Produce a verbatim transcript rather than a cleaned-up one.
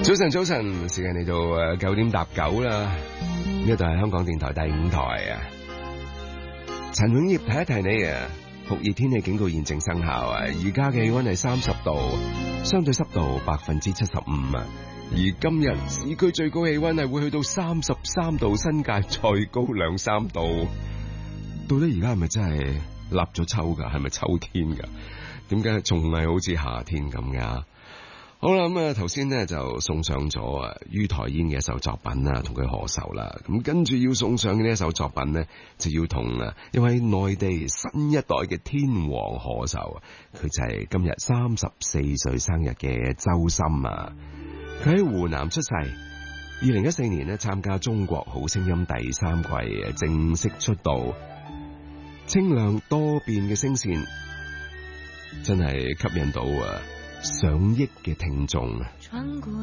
早晨，早晨，時間嚟到誒九點搭九啦。呢度係香港電台第五台啊。陳永業提一提你啊，酷熱天氣警告現正生效啊。而家嘅氣溫係三十度，相對濕度百分之七十五啊。而今日市區最高氣溫係會去到三十三度，新界再高兩三度。到底而家係咪真係立咗秋噶？係咪秋天噶？點解仲係好似夏天咁噶？好啦，咁啊頭先咧就送上咗啊于台煙嘅一首作品啦，同佢賀壽啦。咁跟住要送上嘅呢一首作品呢，就要同啊一位內地新一代嘅天王賀壽。佢就係今日三十四歲生日嘅周深啊。佢喺湖南出世，二零一四年呢參加中國好聲音第三季正式出道。清亮多變嘅聲線，真係吸引到啊上億嘅聽眾。